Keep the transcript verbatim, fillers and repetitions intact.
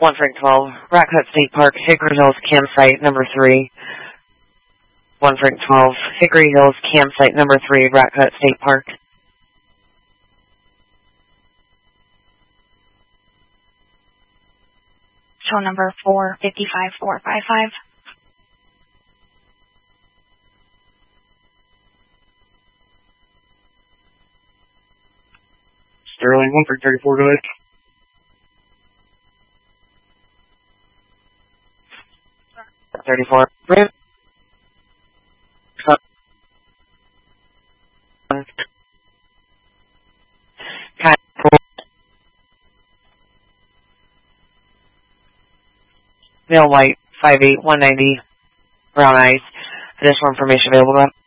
one Frank twelve, Rock Cut State Park, Hickory Hills campsite number three. one Frank twelve, Hickory Hills campsite number three, Rock Cut State Park. Show number four five five four five five. Sterling, one Frank thirty-four, go ahead. thirty-four. Male white, five eight, one ninety, brown eyes. Additional information available to